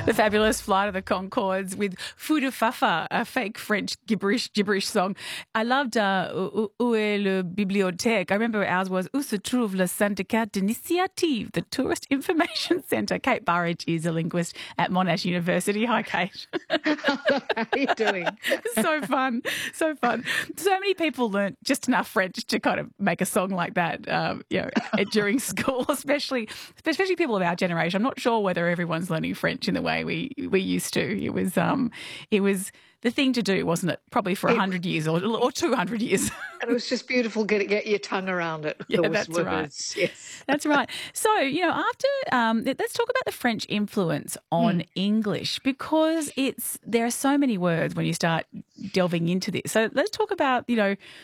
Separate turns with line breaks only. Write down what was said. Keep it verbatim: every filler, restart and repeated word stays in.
The Fabulous Flight of the Conchords with Fou de Fafa, a fake French gibberish gibberish song. I loved uh, Où où est le bibliothèque? I remember ours was Où se trouve le syndicat d'initiative, the Tourist Information Centre. Kate Burridge is a linguist at Monash University. Hi, Kate.
How are you doing?
So fun, so fun. So many people learnt just enough French to kind of make a song like that, um, you know, during school, especially especially people of our generation. I'm not sure whether everyone's learning French in the way we we used to. It was um, it was the thing to do, wasn't it? Probably for a hundred years or or two hundred years.
And it was just beautiful to get, get your tongue around it.
Yeah,
those
that's
words.
right.
Yes.
That's right. So, you know, after um, let's talk about the French influence on mm. English, because it's there are so many words when you start delving into this. So let's talk about, you know,